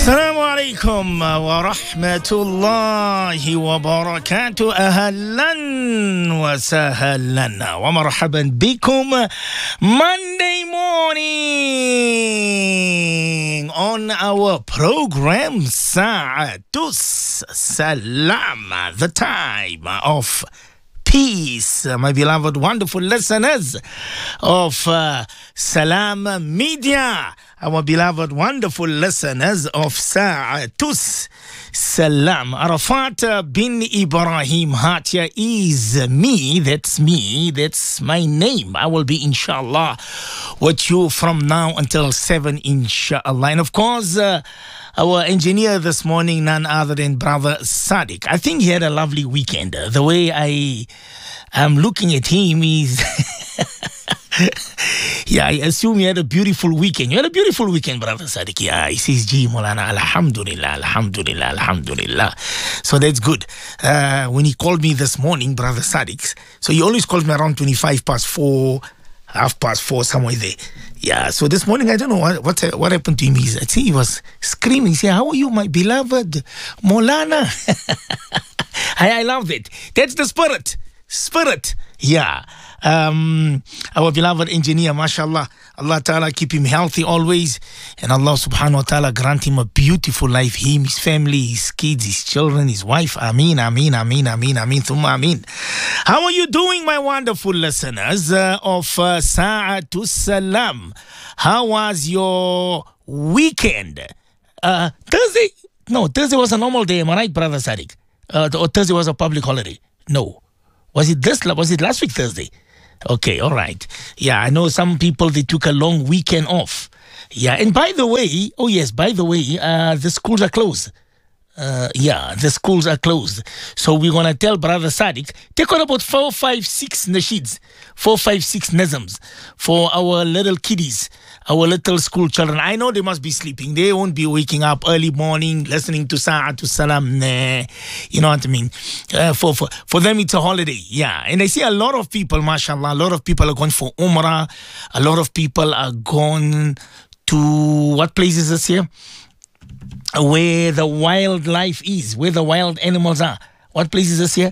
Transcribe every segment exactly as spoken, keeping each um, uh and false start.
السلام عليكم ورحمة الله وبركاته. أهلا وسهلا ومرحبا بكم Monday morning on our program Sa'atus Salam, the time of peace, my beloved wonderful listeners of uh, Salam Media, our beloved wonderful listeners of Sa'atus Salam. Arafat bin Ibrahim Hatia is me, that's me, that's my name. I will be inshallah with you from now until seven inshallah. And of course, uh, our engineer this morning, none other than Brother Sadiq. I think he had a lovely weekend. The way I am looking at him is... yeah, I assume you had a beautiful weekend. You had a beautiful weekend, Brother Sadiq. Yeah, he says, Gee, Molana, Alhamdulillah, Alhamdulillah, Alhamdulillah. So that's good. Uh, when he called me this morning, Brother Sadiq, so he always calls me around twenty-five past four, half past four, somewhere there. Yeah, so this morning, I don't know what what, what happened to him. He's, I think he was screaming, saying, how are you, my beloved Molana? I, I love it. That's the spirit. Spirit. Yeah. Um, our beloved engineer, mashallah, Allah Ta'ala keep him healthy always, and Allah Subhanahu wa Ta'ala grant him a beautiful life, him, his family, his kids, his children, his wife. Ameen, ameen, ameen, ameen, ameen, thumma ameen. How are you doing, my wonderful listeners uh, of uh, Sa'atus Salam? How was your weekend? Uh, Thursday? No, Thursday was a normal day, am I right, Brother Sadiq? Uh, or Thursday was a public holiday? No. Was it this? Was it last week Thursday? Okay, all right. Yeah, I know some people, they took a long weekend off. Yeah, and by the way, oh yes, by the way, uh, the schools are closed. Uh, yeah, the schools are closed. So we're going to tell Brother Sadiq, take on about four, five, six nasheeds, four, five, six nazms for our little kiddies, our little school children. I know they must be sleeping. They won't be waking up early morning, listening to Sa'atus Salam. Nah, you know what I mean? Uh, for, for, for them, it's a holiday. Yeah. And I see a lot of people, mashallah, a lot of people are going for Umrah. A lot of people are going to, what place is this here? Where the wildlife is, where the wild animals are. What place is this here?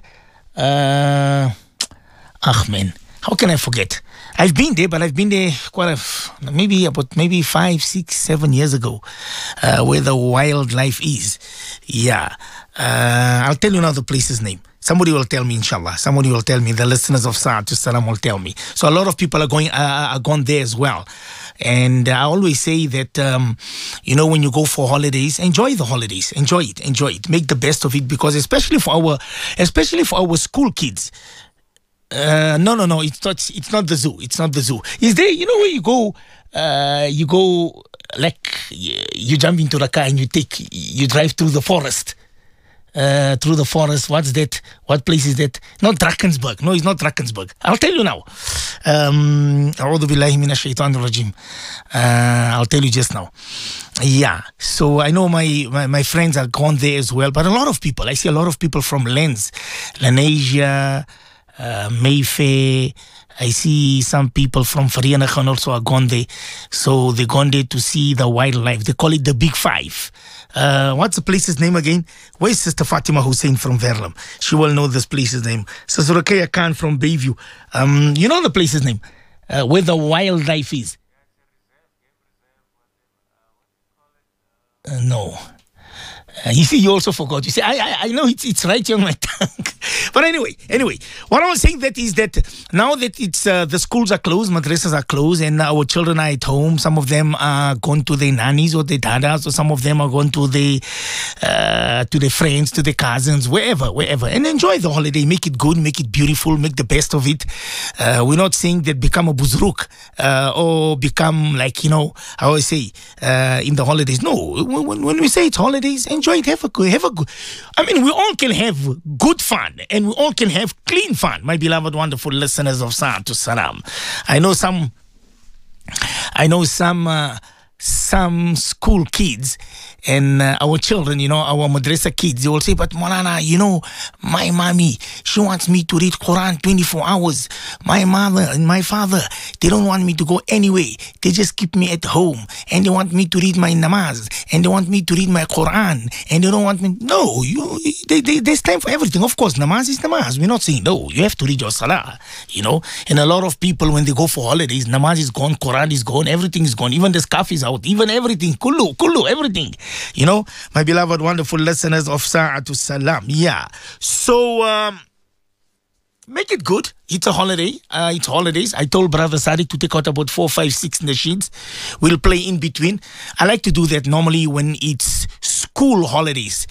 Uh, ah, man. How can I forget? I've been there, but I've been there quite a, maybe about maybe five, six, seven years ago, uh, where the wildlife is. Yeah. Uh, I'll tell you now the place's name. Somebody will tell me, inshallah. Somebody will tell me. The listeners of Sa'atus Salam will tell me. So a lot of people are going, uh, are gone there as well. And I always say that, um, you know, when you go for holidays, enjoy the holidays. Enjoy it. Enjoy it. Make the best of it, because especially for our, especially for our school kids. Uh, no, no, no. It's not. It's not the zoo. It's not the zoo. Is there? You know where you go? Uh, you go like you jump into the car and you take, you drive through the forest. Uh, through the forest. What's that? What place is that? Not Drakensberg. No, it's not Drakensberg. I'll tell you now. Um, A'udhu billahi minash shaitanir rajim. Uh, I'll tell you just now. Yeah. So I know my, my, my friends are gone there as well, but a lot of people, I see a lot of people from Lens, Lenasia, uh, Mayfair. I see some people from Vereeniging also are gone there. So they're gone there to see the wildlife. They call it the Big Five. Uh, what's the place's name again? Where's Sister Fatima Hussein from Verulam? She will know this place's name. Sister Ruqayya Khan from Bayview. Um, you know the place's name? Uh, where the wildlife is. Uh, no. Uh, you see, you also forgot. You see, I I, I know it's it's right here on my tongue. But anyway, anyway, what I was saying that is that now that it's uh, the schools are closed, madrasas are closed, and our children are at home. Some of them are gone to their nannies or their dadas, or some of them are gone to the uh, to their friends, to their cousins, wherever, wherever, and enjoy the holiday. Make it good, make it beautiful, make the best of it. Uh, we're not saying that become a buzruk uh, or become like, you know, how I say uh, in the holidays. No, when, when we say it's holidays, enjoy it. Have a good, have a good. I mean, we all can have good fun, and we all can have clean fun, my beloved, wonderful listeners of Sa'atus Salam. I know some, I know some uh, some school kids and uh, our children, you know, our madrasa kids, they will say, but Maulana, you know, my mommy, she wants me to read Quran twenty-four hours. My mother and my father, they don't want me to go anywhere. They just keep me at home and they want me to read my namaz and they want me to read my Quran and they don't want me. No, you, they, they, there's time for everything. Of course, namaz is namaz. We're not saying no. You have to read your salah, you know. And a lot of people, when they go for holidays, namaz is gone, Quran is gone, everything is gone. Even the scarf is out, even everything. Kullu, kullu, everything. You know, my beloved, wonderful listeners of Sa'atul Salam. Yeah. So, um, make it good. It's a holiday. Uh, it's holidays. I told Brother Sadiq to take out about four, five, six nasheeds. We'll play in between. I like to do that normally when it's school holidays.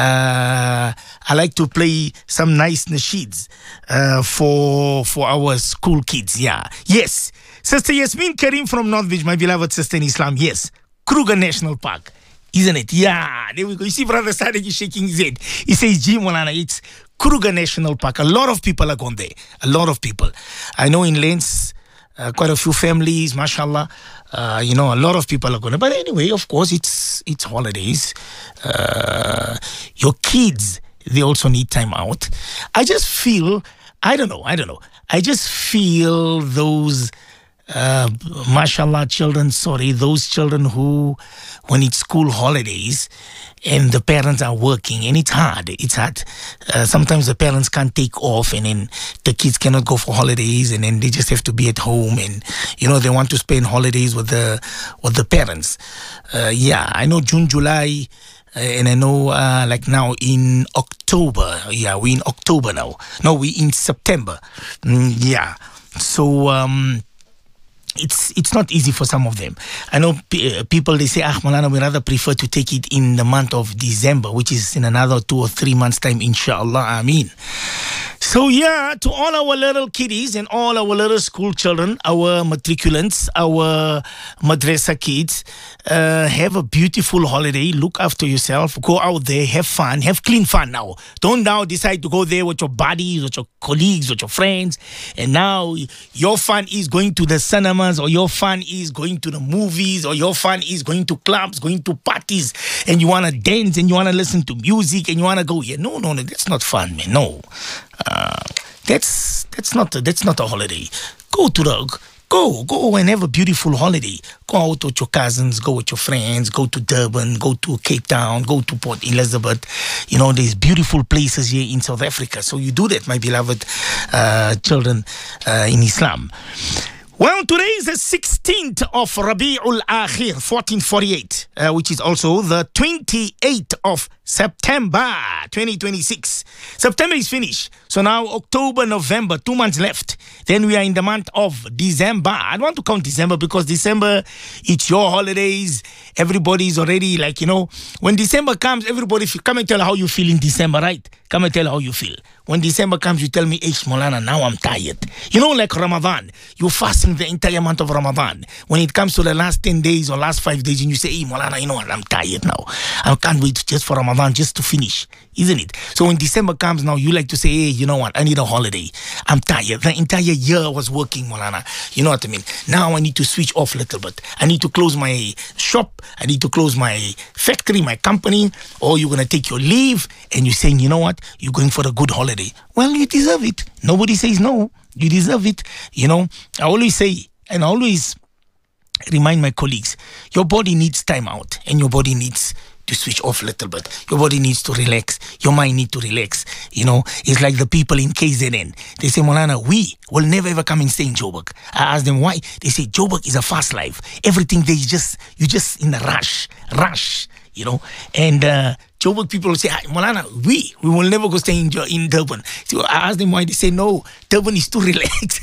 Uh, I like to play some nice nasheeds uh, for for our school kids. Yeah. Yes. Sister Yasmin Karim from North Beach, my beloved sister in Islam. Yes. Kruger National Park. Isn't it? Yeah. There we go. You see Brother Sadiq is shaking his head. He says, Gee, Maulana, it's Kruger National Park. A lot of people are gone there. A lot of people. I know in Lens, uh, quite a few families, mashallah. Uh, you know, a lot of people are going there. But anyway, of course, it's it's holidays. Uh, your kids, they also need time out. I just feel, I don't know, I don't know. I just feel those, uh, mashallah, children, sorry, those children who, when it's school holidays, and the parents are working, and it's hard. It's hard. Uh, sometimes the parents can't take off, and then the kids cannot go for holidays, and then they just have to be at home, and you know they want to spend holidays with the with the parents. Uh, yeah, I know June, July, uh, and I know uh, like now in October. Yeah, we in October now. No, we in September. Mm, yeah. So. Um, It's it's not easy for some of them. I know p- people, they say, ah, Maulana, we rather prefer to take it in the month of December, which is in another two or three months' time, inshallah, Ameen. So, yeah, to all our little kiddies and all our little school children, our matriculants, our madrasa kids, uh, have a beautiful holiday. Look after yourself. Go out there, have fun, have clean fun now. Don't now decide to go there with your buddies, with your colleagues, with your friends. And now your fun is going to the cinemas, or your fun is going to the movies, or your fun is going to clubs, going to parties, and you want to dance and you want to listen to music and you want to go. Yeah, no, no, no, that's not fun, man. No. Uh, that's that's not a, that's not a holiday. Go to the go go and have a beautiful holiday. Go out with your cousins, go with your friends, go to Durban, go to Cape Town, go to Port Elizabeth. You know, there's beautiful places here in South Africa. So you do that, my beloved uh, children uh, in Islam. Well, today is the sixteenth of Rabi'ul Akhir, fourteen forty-eight, uh, which is also the twenty-eighth of September, twenty twenty-six. September is finished. So now October, November, two months left. Then we are in the month of December. I don't want to count December because December, it's your holidays. Everybody's already like, you know, when December comes, everybody, come and tell how you feel in December, right? Come and tell how you feel. When December comes, you tell me, Eish Maulana, now I'm tired. You know, like Ramadan, you're fasting the entire month of Ramadan. When it comes to the last ten days or last five days, and you say, hey, Maulana, you know what, I'm tired now. I can't wait just for Ramadan, just to finish, isn't it? So when December comes now, you like to say, hey, you know what, I need a holiday. I'm tired. The entire year I was working, Maulana. You know what I mean? Now I need to switch off a little bit. I need to close my shop. I need to close my factory, my company. Or you're going to take your leave and you're saying, you know what, you're going for a good holiday. Well, you deserve it. Nobody says no. You deserve it. You know, I always say, and I always remind my colleagues, your body needs time out and your body needs to switch off a little bit. Your body needs to relax. Your mind needs to relax. You know, it's like the people in K Z N. They say, Maulana, we will never ever come and stay in Joburg. I ask them why. They say, Joburg is a fast life. Everything there is just, you're just in a rush, rush, you know. And uh, Joburg people will say, Maulana, we, we will never go stay in, in Durban. So I ask them why. They say, no, Durban is too relaxed.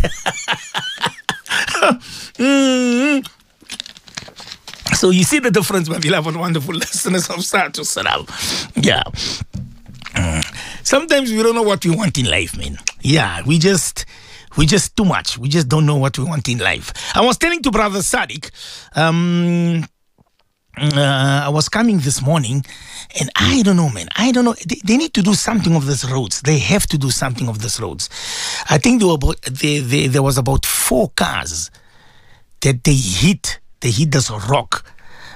mm-hmm. So you see the difference, my beloved, wonderful listeners of Sa'atul Salam. Yeah. Mm. Sometimes we don't know what we want in life, man. Yeah, we just, we just too much. We just don't know what we want in life. I was telling to Brother Sadiq, um, uh, I was coming this morning, and I don't know, man. I don't know. They, they need to do something of these roads. They have to do something of these roads. I think there were about, they, they, there was about four cars that they hit. They hit this rock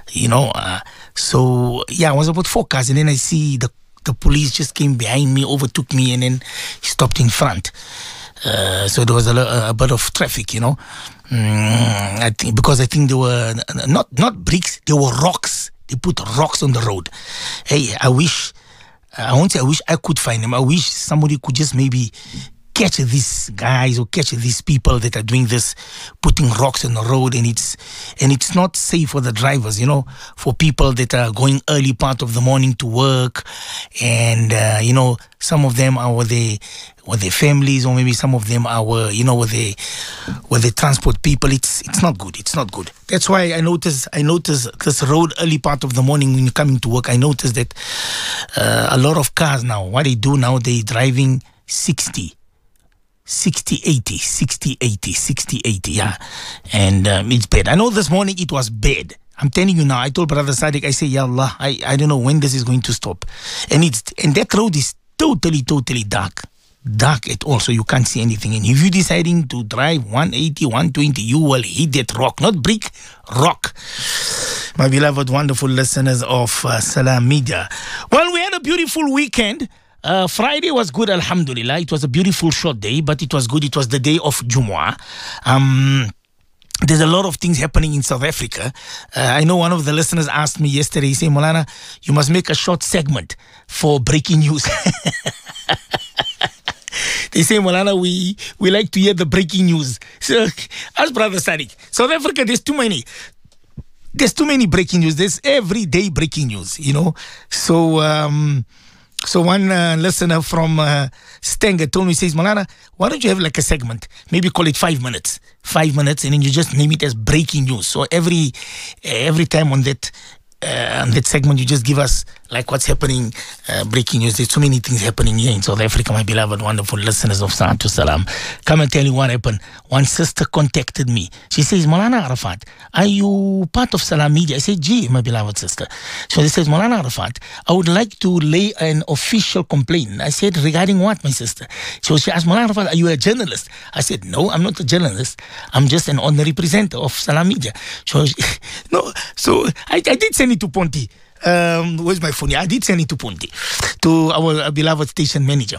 you know. Uh, so yeah, I was about four cars, and then I see the the police just came behind me, overtook me, and then stopped in front. Uh, so there was a, a bit of traffic, you know. Mm, I think because I think there were not not bricks, there were rocks. They put rocks on the road. Hey, I wish I won't say I wish I could find them. I wish somebody could just maybe catch these guys or catch these people that are doing this, putting rocks on the road, and it's and it's not safe for the drivers, you know, for people that are going early part of the morning to work, and uh, you know, some of them are with their with their families, or maybe some of them are, you know, with they with they transport people. It's it's not good. It's not good. That's why I notice I notice this road early part of the morning when you're coming to work. I notice that uh, a lot of cars now, what they do now, they driving sixty. sixty, eighty, sixty, eighty, sixty, eighty, yeah. And um, it's bad. I know this morning it was bad. I'm telling you now, I told Brother Sadiq, I say, Ya Allah, I, I don't know when this is going to stop. And it's and that road is totally, totally dark. Dark at all, so you can't see anything. And if you're deciding to drive one eighty, one twenty, you will hit that rock. Not brick, rock. My beloved, wonderful listeners of uh, Salam Media. Well, we had a beautiful weekend. Uh, Friday was good, alhamdulillah. It was a beautiful short day, but it was good. It was the day of Jumu'ah. Um, there's a lot of things happening in South Africa. Uh, I know one of the listeners asked me yesterday, he said, Molana, you must make a short segment for breaking news. They say, Molana, we, we like to hear the breaking news. So, as Brother Sadiq, South Africa, there's too many. There's too many breaking news. There's everyday breaking news, you know. So, um... So one uh, listener from uh, Stenger told me, says, Molana, why don't you have like a segment? Maybe call it five minutes. Five minutes, and then you just name it as breaking news. So every every time on that uh, on that segment, you just give us like what's happening, uh, breaking news. There's so many things happening here in South Africa, my beloved, wonderful listeners of Salatu Salam. Come and tell you what happened. One sister contacted me. She says, Molana Arafat, are you part of Salam Media? I said, gee, my beloved sister. So she says, Molana Arafat, I would like to lay an official complaint. I said, regarding what, my sister? So she asked, Molana Arafat, are you a journalist? I said, no, I'm not a journalist. I'm just an honorary presenter of Salam Media. So, she, no, so I, I did send it to Ponti. Um, where's my phone? Yeah, I did send it to Ponti, to our uh, beloved station manager.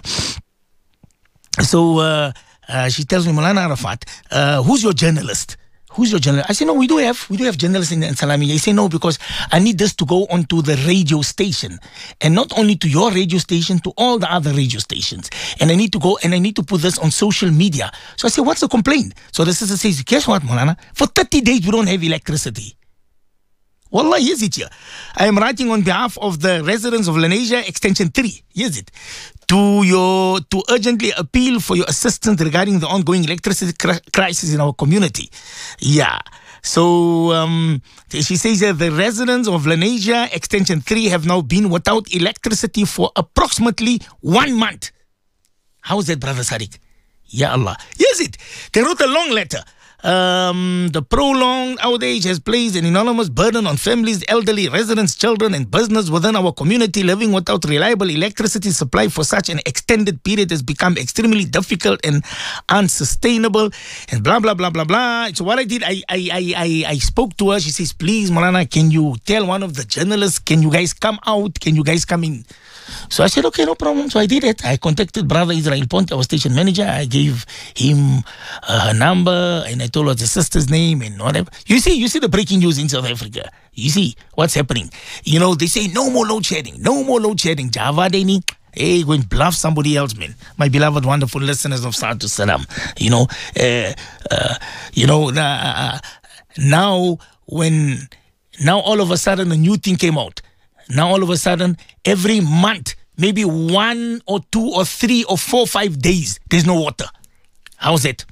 So uh, uh, she tells me, Molana Arafat, uh, who's your journalist? Who's your journalist? I say, no, we do have, we do have journalists in, in Salam Media. I say, no, because I need this to go onto the radio station, and not only to your radio station, to all the other radio stations. And I need to go and I need to put this on social media. So I say, what's the complaint? So the sister says, guess what, Molana? For thirty days, we don't have electricity. Wallah, yes it here. I am writing on behalf of the residents of Lenasia Extension three, yes it, to your to urgently appeal for your assistance regarding the ongoing electricity cr- crisis in our community. Yeah. So um, she says that the residents of Lenasia Extension three have now been without electricity for approximately one month. How is that, Brother Sadiq? Ya Allah. Yes it. They wrote a long letter. Um, the prolonged outage has placed an enormous burden on families, elderly, residents, children, and business within our community. Living without reliable electricity supply for such an extended period has become extremely difficult and unsustainable. And blah blah blah blah blah. So what I did, I I I I, I spoke to her. She says, "Please, Molana, can you tell one of the journalists? Can you guys come out? Can you guys come in?" So I said, okay, no problem. So I did it. I contacted Brother Israel Ponte, our station manager. I gave him uh, her number, and I told her the sister's name and whatever. You see, you see the breaking news in South Africa. You see what's happening. You know, they say no more load shedding, no more load shedding. Java Deni, hey, go and bluff somebody else, man. My beloved, wonderful listeners of Salatu Salam. You know, uh, uh, you know, uh, now when, now all of a sudden a new thing came out. Now all of a sudden, every month, maybe one or two or three or four, five days, there's no water. How's it?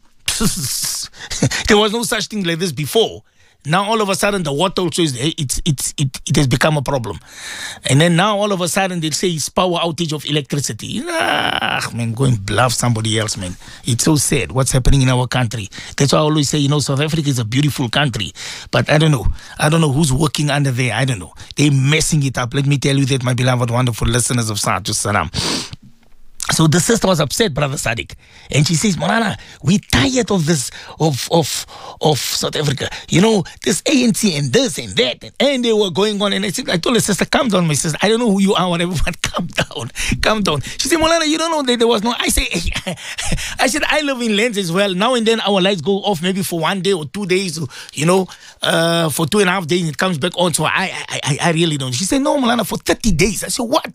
There was no such thing like this before. Now all of a sudden the water also is it's it's it, it has become a problem. And then now all of a sudden they say it's power outage of electricity. Ah, man, go and bluff somebody else, man. It's so sad what's happening in our country. That's why I always say, you know, South Africa is a beautiful country. But I don't know. I don't know who's working under there. I don't know. They're messing it up. Let me tell you that, my beloved, wonderful listeners of Salatu Salam. So the sister was upset, Brother Sadiq, and she says, Maulana, we tired of this, of of of South Africa. You know, this A N C and this and that, and, and they were going on. And I said, I told her, sister, calm down, my sister. I don't know who you are, whatever, but calm down, calm down. She said, Maulana, you don't know that there was no. I say, I said, I live in Lens as well. Now and then our lights go off, maybe for one day or two days, you know, uh, for two and a half days, it comes back on. So I, I, I, I really don't. She said, no, Maulana, for thirty days. I said, what?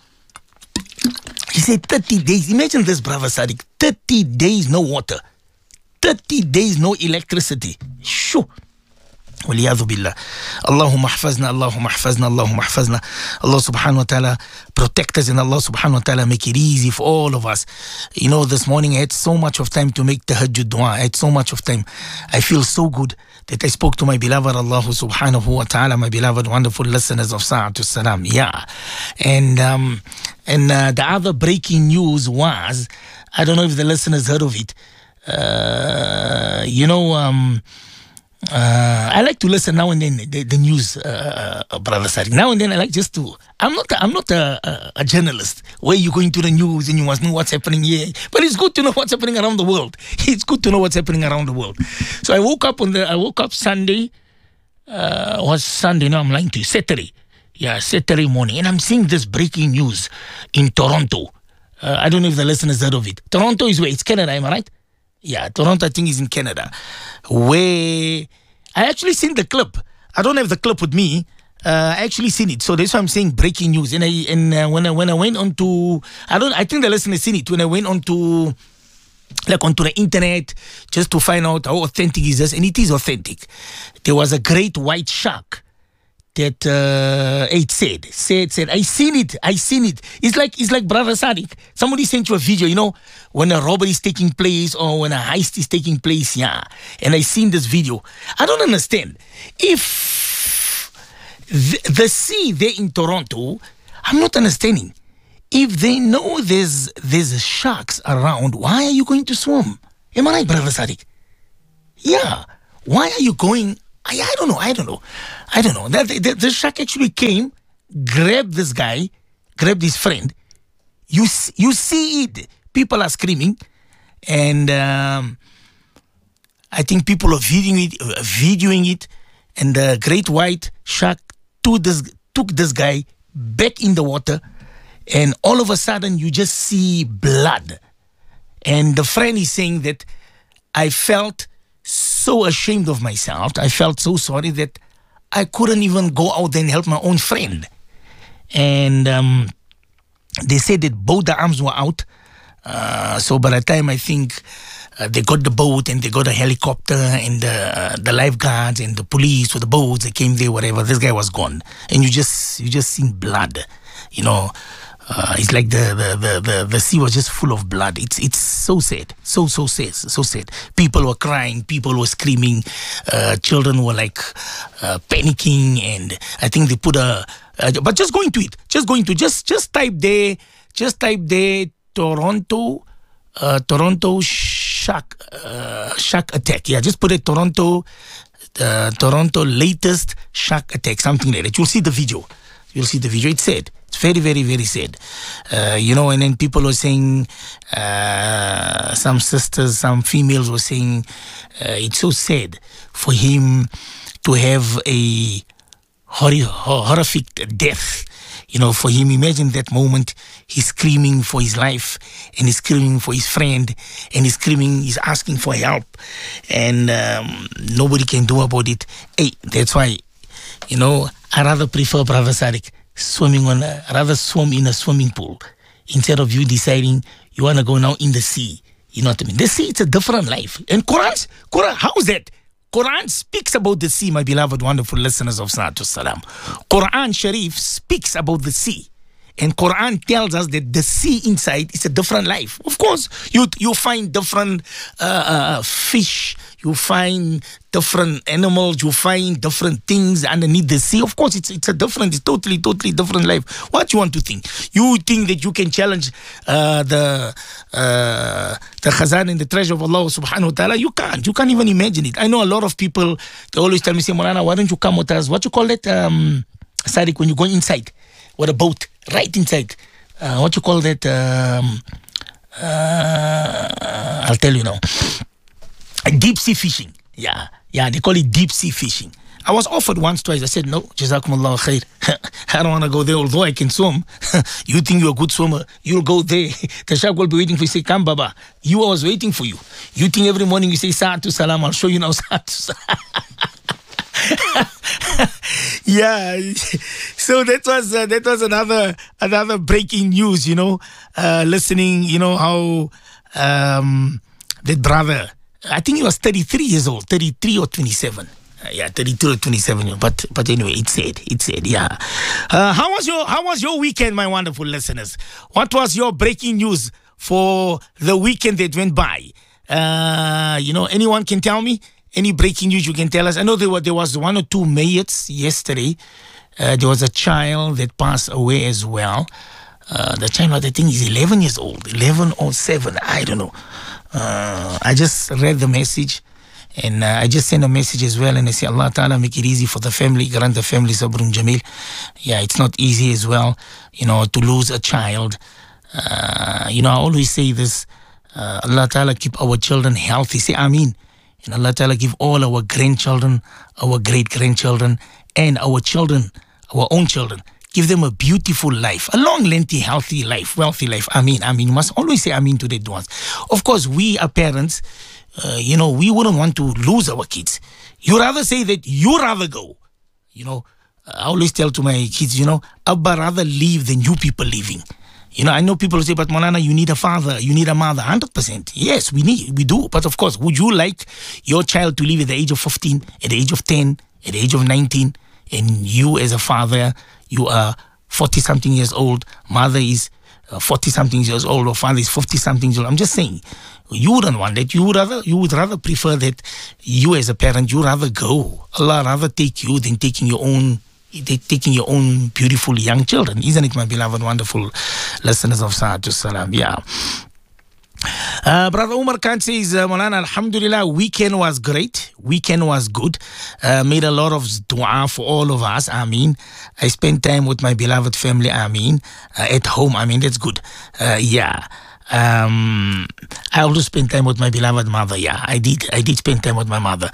He said thirty days. Imagine this, Brother Sadiq. thirty days no water. thirty days no electricity. Shoo. Waliyadhu billah. Allahumma hafazna, Allahumma hafazna, Allahumma hafazna. Allah subhanahu wa ta'ala protect us, and Allah subhanahu wa ta'ala make it easy for all of us. You know, this morning I had so much of time to make tahajjud dua. I had so much of time. I feel so good that I spoke to my beloved Allah subhanahu wa ta'ala, my beloved wonderful listeners of Sa'atul Salam. Yeah. And um, and uh, the other breaking news was, I don't know if the listeners heard of it. Uh, you know, um, uh, I like to listen now and then the, the news, uh, uh, Brother Sadiq. Now and then I like just to. I'm not. A, I'm not a, a, a journalist where you go into the news and you must know what's happening here. But it's good to know what's happening around the world. It's good to know what's happening around the world. So I woke up on the. I woke up Sunday. Uh, was Sunday? No, I'm lying to you. Saturday. Yeah, Saturday morning, and I'm seeing this breaking news in Toronto. Uh, I don't know if the listeners heard of it. Toronto is where? It's Canada, am I right? Yeah, Toronto, I think, is in Canada. Where I actually seen the clip. I don't have the clip with me. Uh, I actually seen it, so that's why I'm saying breaking news. And I and uh, when I when I went on to, I don't, I think the listeners seen it when I went on to, like onto the internet, just to find out how authentic is this, and it is authentic. There was a great white shark that uh, it said, said, said, I seen it, I seen it. It's like, it's like Brother Sadiq. Somebody sent you a video, you know, when a robbery is taking place or when a heist is taking place, yeah. And I seen this video. I don't understand. If the, the sea there in Toronto, I'm not understanding. If they know there's there's sharks around, why are you going to swim? Am I right, Brother Sadiq? Yeah. Why are you going? I, I don't know. I don't know. I don't know. The, the, the shark actually came, grabbed this guy, grabbed his friend. You you see it. People are screaming, and um, I think people are videoing it, uh, videoing it. And the great white shark took this took this guy back in the water, and all of a sudden you just see blood. And the friend is saying that I felt so ashamed of myself. I felt so sorry that I couldn't even go out there and help my own friend. And um, they said that both the arms were out. Uh, so by the time I think uh, they got the boat and they got a helicopter and the, uh, the lifeguards and the police with the boats, they came there, whatever, this guy was gone. And you just you just seen blood, you know. Uh, it's like the, the, the, the, the sea was just full of blood. It's it's so sad, so, so sad, so sad. People were crying, people were screaming, uh, children were like uh, panicking, and I think they put a, uh, but just going to it, just going to, just just type there, just type there, Toronto, uh, Toronto shark, uh, shark attack. Yeah, just put it Toronto, uh, Toronto latest shark attack, something like that. You'll see the video. You'll see the video. It's sad. It's very, very, very sad. Uh, you know, and then people were saying, uh, some sisters, some females were saying, uh, it's so sad for him to have a hor- horrific death. You know, for him, imagine that moment, he's screaming for his life, and he's screaming for his friend, and he's screaming, he's asking for help, and um, nobody can do about it. Hey, that's why, you know, I rather prefer, Brother Sadiq, swimming on a, rather swim in a swimming pool instead of you deciding you want to go now in the sea. You know what I mean? The sea, it's a different life. And Quran, Quran, how is that? Quran speaks about the sea, my beloved, wonderful listeners of Sa'atul Salam. Quran Sharif speaks about the sea. And Quran tells us that the sea inside is a different life. Of course, you you find different uh, uh, fish, you find different animals, you find different things underneath the sea. Of course, it's it's a different, it's totally, totally different life. What you want to think? You think that you can challenge uh, the uh, the khazan and the treasure of Allah subhanahu wa ta'ala? You can't. You can't even imagine it. I know a lot of people, they always tell me, say, Maulana, why don't you come with us? What you call that, um, Sadiq, when you go inside with a boat? Right inside. Uh, what you call that? Um, Uh, I'll tell you now. Deep sea fishing. Yeah, yeah, they call it deep sea fishing. I was offered once, twice. I said, no, Jazakumullah khair. I don't want to go there, although I can swim. You think you're a good swimmer, you'll go there. The shark will be waiting for you. Say, come, Baba. You, I was waiting for you. You think every morning you say, Sa'atu salam, I'll show you now, Sa'atu salam. Yeah, so that was uh, that was another another breaking news, you know, uh, listening, you know, how um, that brother, I think he was thirty-three years old, thirty-three or twenty-seven. Uh, yeah, thirty-two or twenty-seven. But but anyway, it said, it said, yeah. Uh, how was your How was your weekend, my wonderful listeners? What was your breaking news for the weekend that went by? Uh, you know, anyone can tell me? Any breaking news you can tell us? I know there were there was one or two mayats yesterday. Uh, there was a child that passed away as well. Uh, the child, I think, is eleven years old, eleven or seven. I don't know. Uh, I just read the message. And uh, I just sent a message as well, and I say, Allah Ta'ala make it easy for the family, grant the family Sabrun Jamil. Yeah, it's not easy as well, you know, to lose a child. Uh, you know, I always say this, uh, Allah Ta'ala keep our children healthy. Say Ameen. And Allah Ta'ala give all our grandchildren, our great-grandchildren, and our children, our own children, give them a beautiful life, a long, lengthy, healthy life, wealthy life. Ameen, Ameen. You must always say Ameen to the du'as. Of course, we are parents. Uh, you know, we wouldn't want to lose our kids. You rather say that you rather go. You know, I always tell to my kids, you know, Abba rather leave than you people leaving. You know, I know people say, but Maulana, you need a father, you need a mother. one hundred percent. Yes, we need, we do. But of course, would you like your child to leave at the age of fifteen, at the age of ten, at the age of nineteen, and you as a father, you are forty-something years old, mother is forty-something years old, or father is fifty-something years old. I'm just saying, you wouldn't want that. You would rather, you would rather prefer that you as a parent, you rather go. Allah rather take you than taking your own, taking your own beautiful young children. Isn't it, my beloved, wonderful listeners of Sa'atu Salam? Yeah. Uh, Brother Umar Khan says, uh, Maulana, Alhamdulillah, weekend was great. Weekend was good. Uh, made a lot of dua for all of us. Ameen. I spent time with my beloved family. Ameen. Uh, at home. I mean, that's good. Uh, yeah. Um, I also spent time with my beloved mother. Yeah, I did. I did spend time with my mother.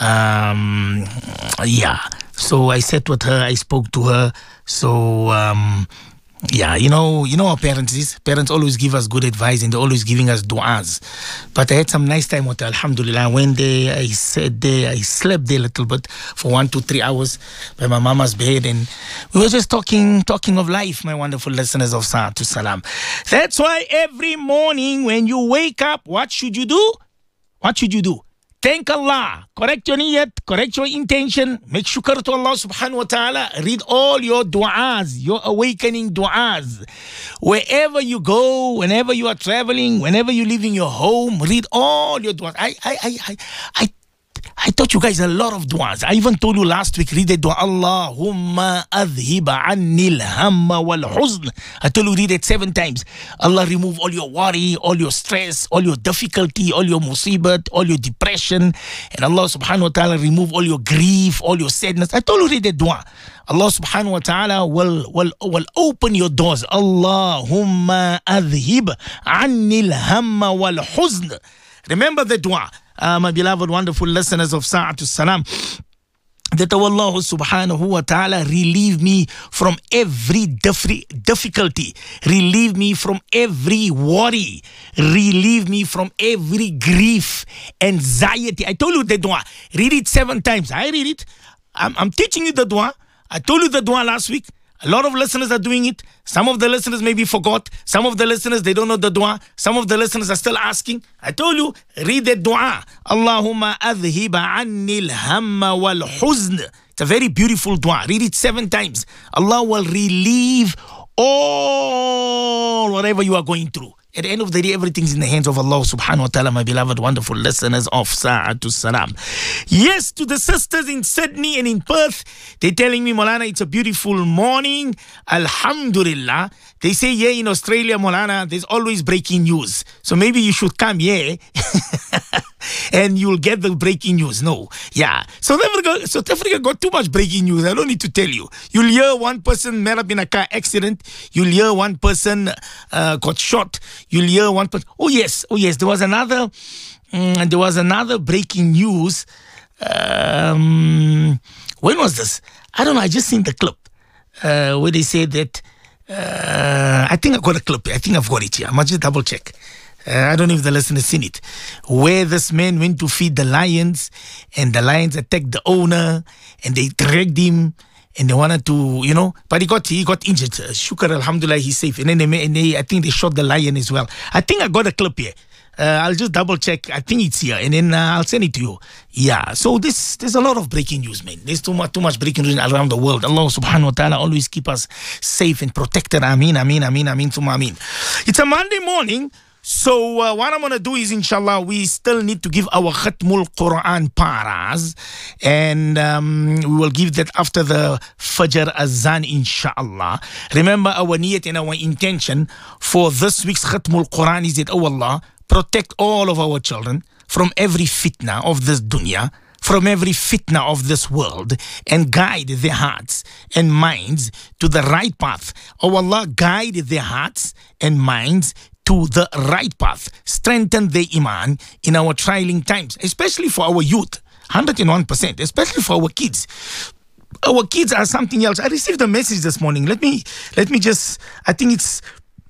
Um, yeah. So I sat with her. I spoke to her. So, um, yeah, you know, you know how parents is. Parents always give us good advice and they're always giving us du'as. But I had some nice time with her, alhamdulillah. I went there, I sat there, I slept there a little bit for one, two, three hours by my mama's bed. And we were just talking, talking of life, my wonderful listeners of Sa'atu Salam. That's why every morning when you wake up, what should you do? What should you do? Thank Allah. Correct your niyat, correct your intention. Make shukr to Allah subhanahu wa ta'ala. Read all your du'as, your awakening du'as. Wherever you go, whenever you are traveling, whenever you live in your home, read all your du'as. I, I, I, I, I I taught you guys a lot of du'as. I even told you last week, read the dua, Allahumma adhiba annil hamma wal huzn. I told you read it seven times. Allah remove all your worry, all your stress, all your difficulty, all your musibat, all your depression. And Allah subhanahu wa ta'ala remove all your grief, all your sadness. I told you read the dua. Allah subhanahu wa ta'ala will, will, will open your doors. Allahumma adhib annil hamma wal huzn. Remember the dua. Uh, my beloved, wonderful listeners of Sa'atu Salam, that Allah subhanahu wa ta'ala relieve me from every difficulty, relieve me from every worry, relieve me from every grief, anxiety. I told you the dua. Read it seven times. I read it. I'm, I'm teaching you the dua. I told you the dua last week. A lot of listeners are doing it. Some of the listeners maybe forgot. Some of the listeners, they don't know the dua. Some of the listeners are still asking. I told you, read the dua. Allahumma adhiba annil hamma wal huzn. It's a very beautiful dua. Read it seven times. Allah will relieve all whatever you are going through. At the end of the day, everything's in the hands of Allah subhanahu wa ta'ala, my beloved, wonderful listeners of Sa'atu Salam. Yes, to the sisters in Sydney and in Perth, they're telling me, Maulana, it's a beautiful morning. Alhamdulillah. They say, yeah, in Australia, Maulana, there's always breaking news. So maybe you should come here. and you'll get the breaking news. No. Yeah. South Africa, South Africa got too much breaking news. I don't need to tell you. You'll hear one person met up in a car accident. You'll hear one person uh, got shot. You'll hear one person. Oh, yes. Oh, yes. There was another, um, there was another breaking news. Um, when was this? I don't know. I just seen the clip uh, where they said that. Uh, I think I got a clip. I think I've got it here. I must just double check. Uh, I don't know if the listeners seen it. Where this man went to feed the lions, and the lions attacked the owner, and they dragged him, and they wanted to, you know, but he got he got injured. Uh, Shukr, alhamdulillah, he's safe. And then they, and they, I think they shot the lion as well. I think I got a clip here. Uh, I'll just double check. I think it's here, and then uh, I'll send it to you. Yeah. So this, there's a lot of breaking news, man. There's too much, too much breaking news around the world. Allah Subhanahu wa Taala always keep us safe and protected. Ameen, ameen, ameen, ameen, thumma ameen. It's a Monday morning. So uh, what I'm going to do is, inshallah, we still need to give our Khatmul Quran paras, and um, we will give that after the Fajr Azan, inshallah. Remember, our niyat and our intention for this week's Khatmul Quran is that, oh Allah, protect all of our children from every fitna of this dunya, from every fitna of this world, and guide their hearts and minds to the right path. Oh Allah, guide their hearts and minds to the right path. Strengthen their iman in our trying times, especially for our youth. one hundred one percent, especially for our kids. Our kids are something else. I received a message this morning. Let me let me just, I think it's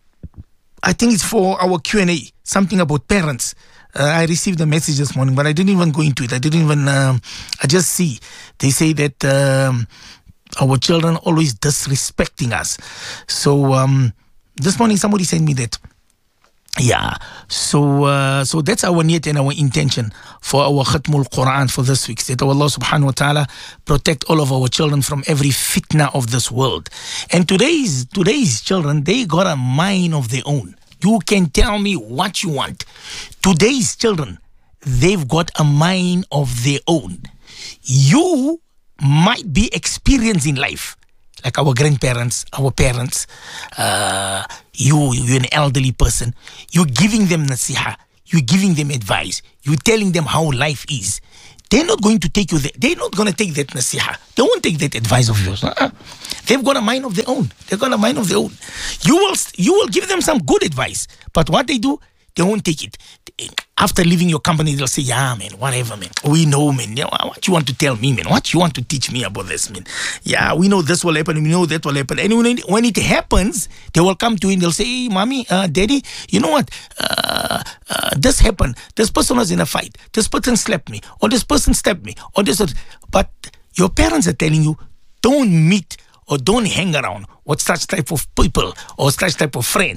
I think it's for our Q and A, something about parents. Uh, I received a message this morning, but I didn't even go into it. I didn't even, um, I just see. They say that um, our children always disrespecting us. So um, this morning somebody sent me that. Yeah, so uh, so that's our niyat and our intention for our Khatmul Quran for this week. That Allah Subhanahu wa Taala protect all of our children from every fitna of this world. And today's today's children, they got a mind of their own. You can tell me what you want. Today's children, they've got a mind of their own. You might be experiencing life, like our grandparents, our parents, uh, you, you're an elderly person. You're giving them nasiha. You're giving them advice. You're telling them how life is. They're not going to take you there. They're not going to take that nasiha. They won't take that advice of yours. Uh-uh. They've got a mind of their own. They've got a mind of their own. You will, you will give them some good advice, but what they do, they won't take it. After leaving your company, they'll say, yeah, man, whatever, man. We know, man. What you want to tell me, man? What you want to teach me about this, man? Yeah, we know this will happen. We know that will happen. And when it, when it happens, they will come to you and they'll say, hey, mommy, uh, daddy, you know what? Uh, uh, this happened. This person was in a fight. This person slapped me. Or this person stabbed me. Or this. But your parents are telling you, don't meet or don't hang around with such type of people or such type of friends.